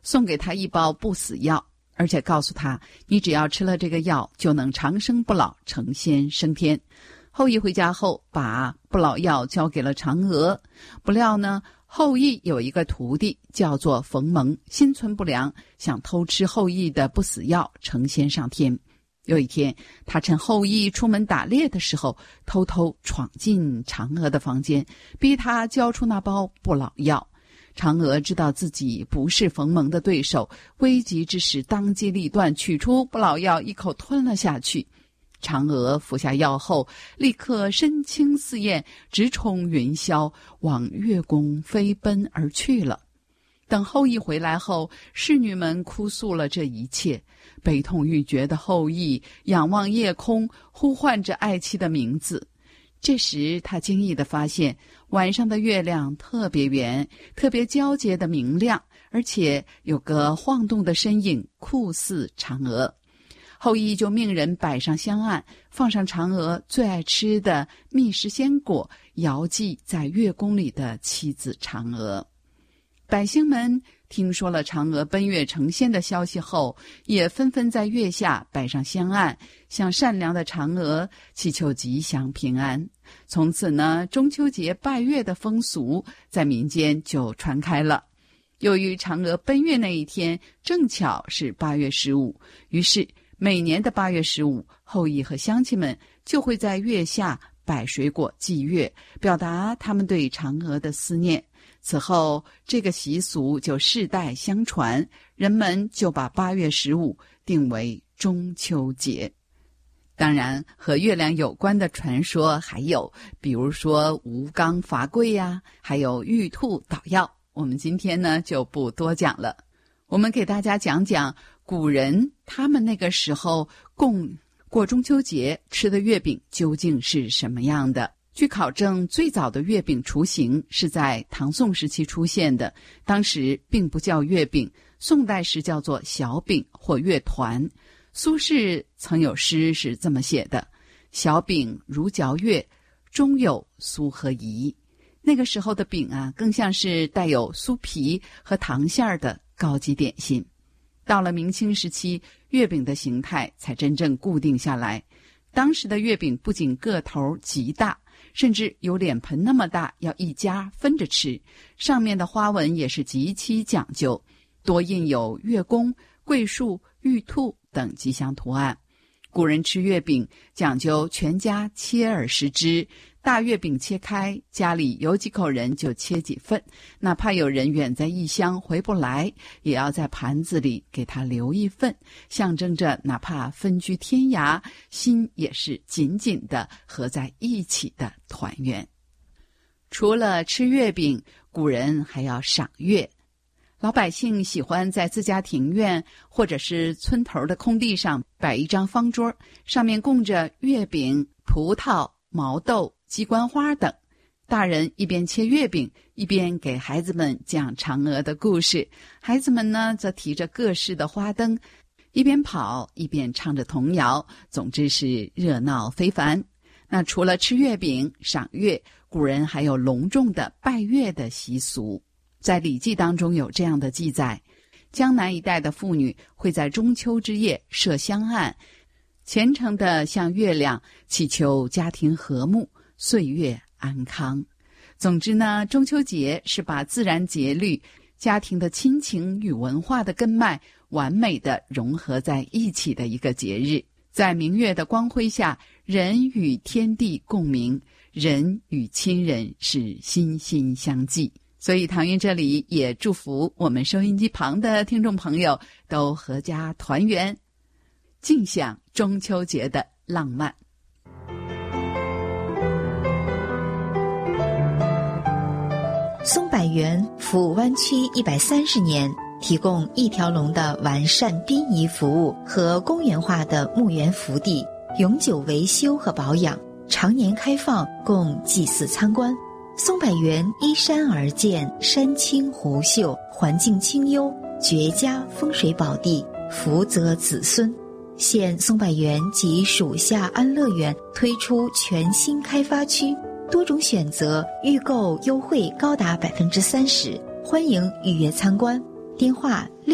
送给他一包不死药，而且告诉他，你只要吃了这个药就能长生不老，成仙升天。后羿回家后把不老药交给了嫦娥，不料呢，后羿有一个徒弟叫做冯蒙，心存不良，想偷吃后羿的不死药，成仙上天。有一天，他趁后羿出门打猎的时候，偷偷闯进嫦娥的房间，逼他交出那包不老药。嫦娥知道自己不是冯蒙的对手，危急之时当机立断，取出不老药一口吞了下去。嫦娥服下药后，立刻身轻似燕，直冲云霄，往月宫飞奔而去了。等后羿回来后，侍女们哭诉了这一切。悲痛欲绝的后羿仰望夜空，呼唤着爱妻的名字。这时他惊异地发现，晚上的月亮特别圆，特别皎洁的明亮，而且有个晃动的身影，酷似嫦娥。后羿就命人摆上香案，放上嫦娥最爱吃的蜜食鲜果，遥祭在月宫里的妻子嫦娥。百姓们听说了嫦娥奔月成仙的消息后，也纷纷在月下摆上香案，向善良的嫦娥祈求吉祥平安。从此呢，中秋节拜月的风俗在民间就传开了。由于嫦娥奔月那一天正巧是8月15，于是每年的8月15，后羿和乡亲们就会在月下摆水果祭月，表达他们对嫦娥的思念。此后，这个习俗就世代相传，人们就把8月15定为中秋节。当然，和月亮有关的传说还有，比如说吴刚伐桂呀，还有玉兔捣药。我们今天呢就不多讲了。我们给大家讲讲古人他们那个时候过中秋节吃的月饼究竟是什么样的。据考证，最早的月饼雏形是在唐宋时期出现的，当时并不叫月饼，宋代时叫做小饼或月团。苏轼曾有诗是这么写的：小饼如嚼月，中有酥和饴。那个时候的饼啊，更像是带有酥皮和糖馅的高级点心。到了明清时期，月饼的形态才真正固定下来。当时的月饼不仅个头极大，甚至有脸盆那么大，要一家分着吃，上面的花纹也是极其讲究，多印有月宫、桂树、玉兔等吉祥图案。古人吃月饼讲究全家切而食之，大月饼切开，家里有几口人就切几份，哪怕有人远在异乡回不来，也要在盘子里给他留一份，象征着哪怕分居天涯，心也是紧紧地合在一起的团圆。除了吃月饼，古人还要赏月。老百姓喜欢在自家庭院或者是村头的空地上摆一张方桌，上面供着月饼、葡萄、毛豆、鸡冠花等。大人一边切月饼，一边给孩子们讲嫦娥的故事，孩子们呢则提着各式的花灯，一边跑一边唱着童谣，总之是热闹非凡。那除了吃月饼、赏月，古人还有隆重的拜月的习俗。在《礼记》当中有这样的记载：江南一带的妇女会在中秋之夜设香案，虔诚地向月亮祈求家庭和睦、岁月安康。总之呢，中秋节是把自然节律、家庭的亲情与文化的根脉完美地融合在一起的一个节日。在明月的光辉下，人与天地共鸣，人与亲人是心心相系。所以唐云这里也祝福我们收音机旁的听众朋友都阖家团圆，尽享中秋节的浪漫。 松柏园服务湾区130年，提供一条龙的完善殡仪服务和公园化的墓园福地，永久维修和保养，常年开放供祭祀参观。松柏园依山而建，山清湖秀，环境清幽，绝佳风水宝地，福泽子孙。现松柏园及属下安乐园推出全新开发区，多种选择，预购优惠高达30%，欢迎预约参观。电话